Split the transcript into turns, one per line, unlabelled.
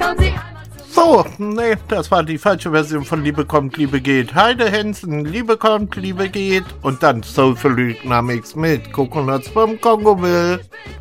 So, nee, das war die falsche Version von Liebe kommt, Liebe geht. Heide Hensen, Liebe kommt, Liebe geht. Und dann Soulful Dynamics mit Coconuts vom Kongowille.